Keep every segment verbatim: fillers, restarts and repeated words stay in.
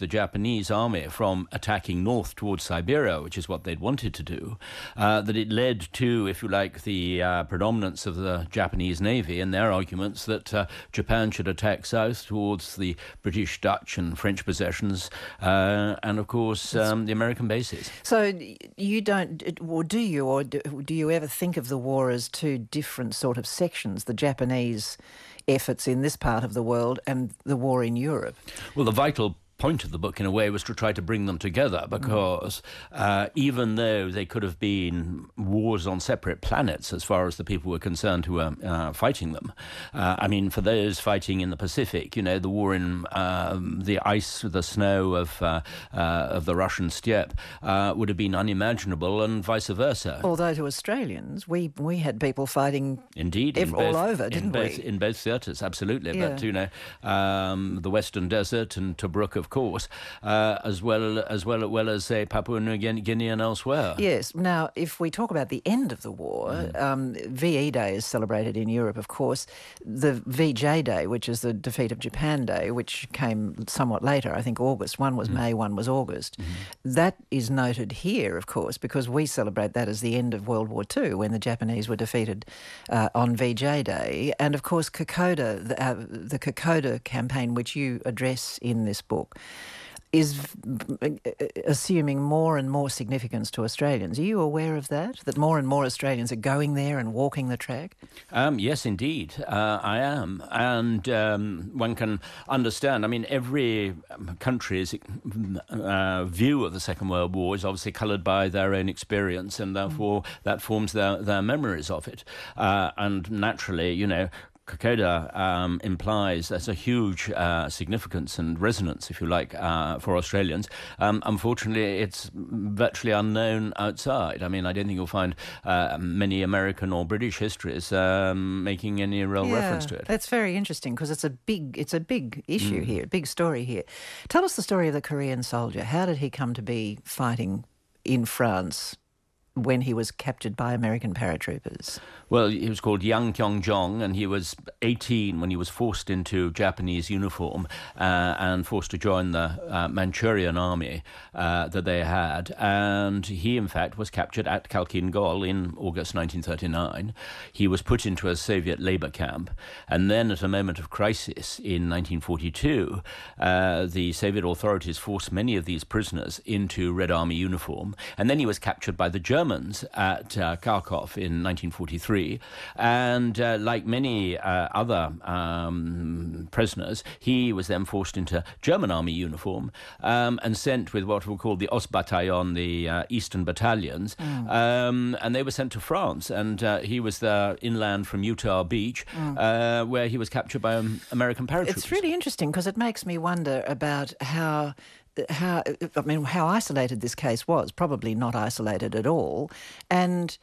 the Japanese army from attacking north towards Siberia, which is what they'd wanted to do, uh, that it led to, if you like, the uh, predominance of the Japanese Navy and their arguments that uh, Japan should attack south towards the British, Dutch and French possessions uh, and, of course, um, the American bases. So you don't, or do you, or do, do you ever think of the war as two different sort of sections, the Japanese efforts in this part of the world and the war in Europe? Well, the vital point of the book, in a way, was to try to bring them together, because uh, even though they could have been wars on separate planets as far as the people were concerned who were uh, fighting them, uh, I mean, for those fighting in the Pacific, you know, the war in um, the ice, the snow of uh, uh, of the Russian steppe uh, would have been unimaginable, and vice versa. Although to Australians, we we had people fighting indeed ev- in all both, over, didn't in both, we? In both theatres, absolutely. Yeah. But, you know, um, the Western Desert and Tobruk, of course, uh, as well as well, well as say Papua New Guinea and elsewhere. Yes. Now, if we talk about the end of the war, mm. um, V E Day is celebrated in Europe, of course. The V J Day, which is the defeat of Japan Day, which came somewhat later, I think August. One was mm. May, one was August. Mm. That is noted here, of course, because we celebrate that as the end of World War Two, when the Japanese were defeated uh, on V J Day. And, of course, Kokoda, the, uh, the Kokoda campaign, which you address in this book, is assuming more and more significance to Australians. Are you aware of that, that more and more Australians are going there and walking the track? Um, yes, indeed, uh, I am. And um, one can understand, I mean, every country's uh, view of the Second World War is obviously coloured by their own experience, and therefore mm. that forms their, their memories of it. Uh, and naturally, you know, Kokoda um, implies there's a huge uh, significance and resonance, if you like, uh, for Australians. Um, unfortunately, it's virtually unknown outside. I mean, I don't think you'll find uh, many American or British histories um, making any real yeah, reference to it. That's very interesting, because it's a big, it's a big issue mm. here, big story here. Tell us the story of the Korean soldier. How did he come to be fighting in France when he was captured by American paratroopers? Well, he was called Yang Kyung-jong, and he was eighteen when he was forced into Japanese uniform uh, and forced to join the uh, Manchurian army uh, that they had. And he, in fact, was captured at Khalkhin-Gol in August nineteen thirty-nine. He was put into a Soviet labor camp. And then, at a moment of crisis in nineteen forty-two, uh, the Soviet authorities forced many of these prisoners into Red Army uniform. And then he was captured by the Germans at uh, Kharkov in nineteen forty-three. And uh, like many uh, other um, prisoners, he was then forced into German army uniform um, and sent with what we call the Ostbataillon, the uh, Eastern Battalions, mm. um, and they were sent to France. And uh, he was there inland from Utah Beach, mm. uh, where he was captured by um, American paratroopers. It's really interesting, because it makes me wonder about how how I mean how isolated this case was. Probably not isolated at all, and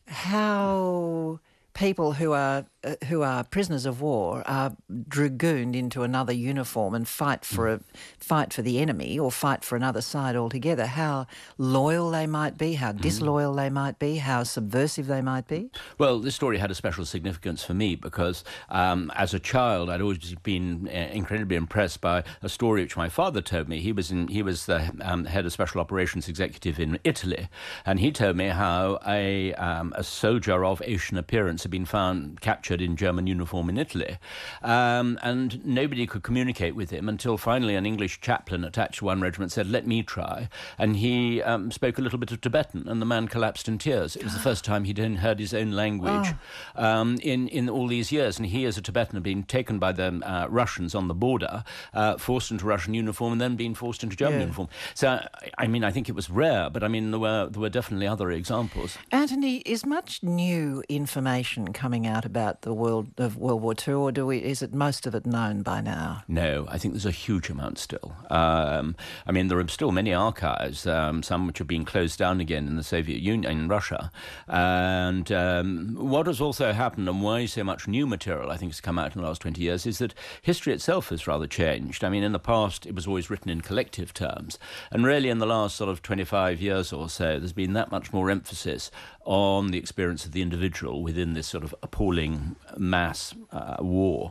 how people who are uh, who are prisoners of war are dragooned into another uniform and fight for a fight for the enemy, or fight for another side altogether. How loyal they might be, how disloyal mm. they might be, how subversive they might be. Well, this story had a special significance for me because um, as a child I'd always been uh, incredibly impressed by a story which my father told me. He was in he was the um, head of special operations executive in Italy, and he told me how a um, a soldier of Asian appearance had been found captured in German uniform in Italy, um, and nobody could communicate with him until finally an English chaplain attached to one regiment said, "Let me try," and he um, spoke a little bit of Tibetan, and the man collapsed in tears. It was the first time he'd heard his own language oh. um, in in all these years, and he, as a Tibetan, had been taken by the uh, Russians on the border, uh, forced into Russian uniform, and then being forced into German yeah. uniform. So, I mean, I think it was rare, but I mean, there were there were definitely other examples. Anthony, is much new information coming out about the world of World War Two, or do we? Is it most of it known by now? No, I think there's a huge amount still. Um, I mean, there are still many archives, um, some which are being closed down again in the Soviet Union, in Russia. And um, what has also happened, and why so much new material I think has come out in the last twenty years, is that history itself has rather changed. I mean, in the past, it was always written in collective terms. And really, in the last sort of twenty-five years or so, there's been that much more emphasis on the experience of the individual within this sort of appalling mass uh, war.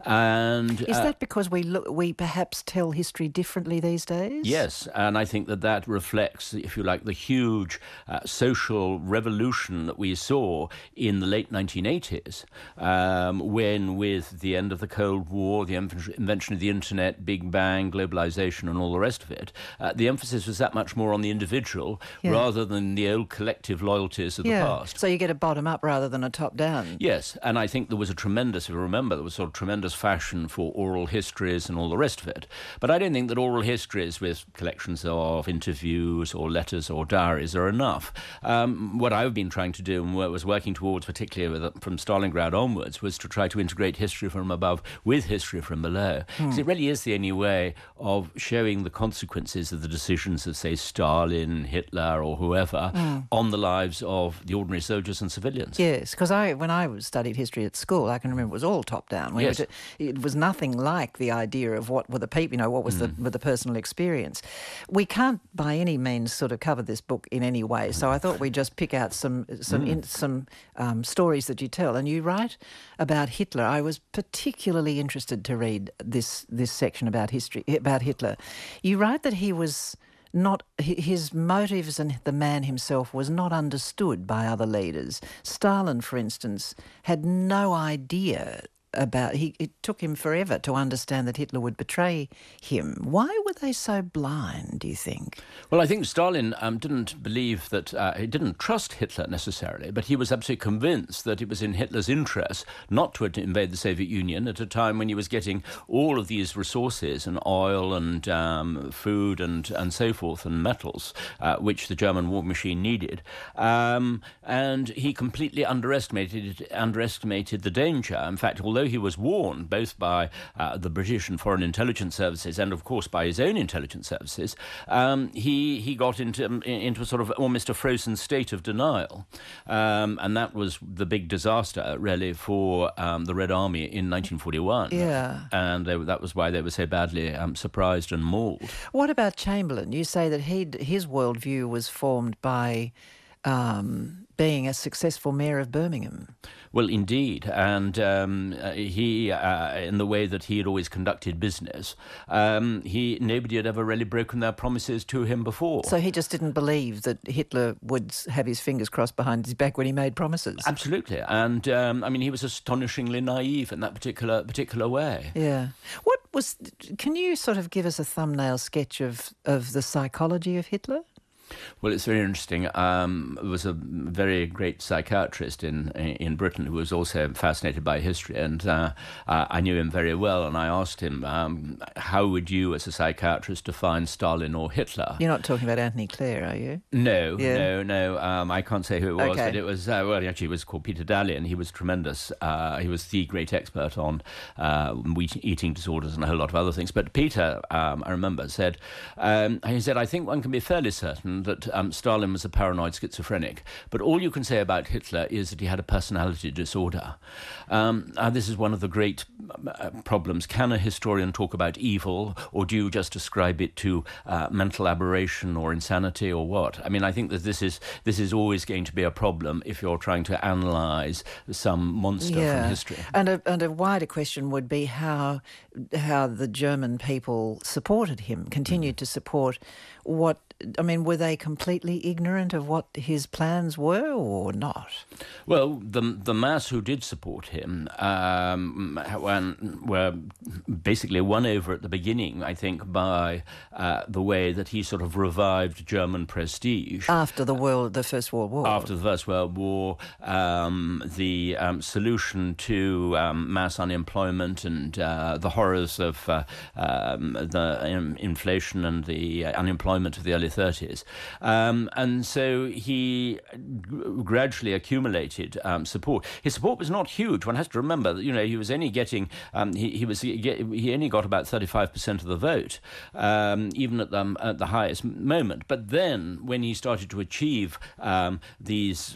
And is uh, that because we look, we perhaps tell history differently these days? Yes, and I think that that reflects, if you like, the huge uh, social revolution that we saw in the late nineteen eighties, um, when with the end of the Cold War, the invention of the internet, Big Bang, globalization and all the rest of it, uh, the emphasis was that much more on the individual yeah. rather than the old collective loyalties of yeah. the past. So you get a bottom-up rather than a top-down. Yes, and I think there was a tremendous, if you remember, there was sort of tremendous fashion for oral histories and all the rest of it. But I don't think that oral histories with collections of interviews or letters or diaries are enough. Um, what I've been trying to do and what was working towards, particularly with, from Stalingrad onwards, was to try to integrate history from above with history from below. Because hmm. it really is the only way of showing the consequences of the decisions of, say, Stalin, Hitler or whoever hmm. on the lives of the ordinary soldiers and civilians. Yes, because I, when I studied history at school, I can remember it was all top-down. Yes. It, it was nothing like the idea of what were the people, you know, what was mm. the, with the personal experience. We can't by any means sort of cover this book in any way, so I thought we'd just pick out some some mm. in, some um, stories that you tell. And you write about Hitler. I was particularly interested to read this this section about history about Hitler. You write that he was not his motives and the man himself was not understood by other leaders. Stalin, for instance, had no idea about, he, it took him forever to understand that Hitler would betray him. Why were they so blind, do you think? Well, I think Stalin um, didn't believe that, uh, he didn't trust Hitler necessarily, but he was absolutely convinced that it was in Hitler's interest not to invade the Soviet Union at a time when he was getting all of these resources and oil and um, food and, and so forth and metals, uh, which the German war machine needed. Um, and he completely underestimated, underestimated the danger. In fact, although he was warned both by uh, the British and foreign intelligence services and, of course, by his own intelligence services, um, he he got into um, into a sort of almost a frozen state of denial, um, and that was the big disaster, really, for um, the Red Army in nineteen forty-one. Yeah, and they, that was why they were so badly um, surprised and mauled. What about Chamberlain? You say that he his worldview was formed by Um, being a successful mayor of Birmingham. Well, indeed, and um, he, uh, in the way that he had always conducted business, um, he nobody had ever really broken their promises to him before. So he just didn't believe that Hitler would have his fingers crossed behind his back when he made promises. Absolutely, and um, I mean, he was astonishingly naive in that particular particular way. Yeah. What was? Can you sort of give us a thumbnail sketch of of the psychology of Hitler? Well, it's very interesting. Um, there was a very great psychiatrist in in Britain who was also fascinated by history, and uh, uh, I knew him very well. And I asked him, um, "How would you, as a psychiatrist, define Stalin or Hitler?" You're not talking about Anthony Clare, are you? No, yeah. no, no. Um, I can't say who it was, okay. but it was uh, well, actually, it was called Peter Daly, and he was tremendous. Uh, he was the great expert on uh, eating disorders and a whole lot of other things. But Peter, um, I remember, said um, he said, "I think one can be fairly certain that um, Stalin was a paranoid schizophrenic, but all you can say about Hitler is that he had a personality disorder." Um, and this is one of the great uh, problems. Can a historian talk about evil, or do you just ascribe it to uh, mental aberration or insanity or what? I mean, I think that this is this is always going to be a problem if you're trying to analyse some monster yeah. from history. And a, and a wider question would be how how the German people supported him, continued mm. to support what. I mean, were they completely ignorant of what his plans were or not? Well, the the mass who did support him um, were basically won over at the beginning, I think, by uh, the way that he sort of revived German prestige. After the world, the First World War. After the First World War, um, the um, solution to um, mass unemployment and uh, the horrors of uh, um, the um, inflation and the uh, unemployment of the early thirties. Um, and so he g- gradually accumulated um, support. His support was not huge. One has to remember that, you know, he was only getting, um, he, he was he only got about thirty-five percent of the vote, um, even at the, at the highest moment. But then when he started to achieve um, these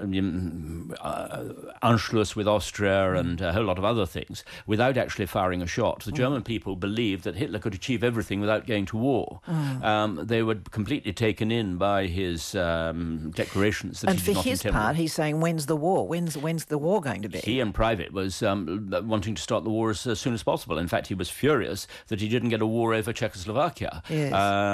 uh, Anschluss with Austria and a whole lot of other things, without actually firing a shot, the German people believed that Hitler could achieve everything without going to war. Mm. Um, they were completely taken in by his um, declarations that and he for did not his intend part, war. he's saying, when's the war? When's, when's the war going to be? He, in private, was um, wanting to start the war as, as soon as possible. In fact, he was furious that he didn't get a war over Czechoslovakia. Yes. Uh,